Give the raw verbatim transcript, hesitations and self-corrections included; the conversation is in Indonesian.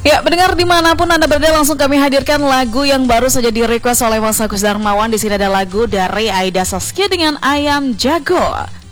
Ya, pendengar dimanapun Anda berada, langsung kami hadirkan lagu yang baru saja di request oleh Mas Agus Darmawan. Di sini ada lagu dari Aida Saskia dengan Ayam Jago.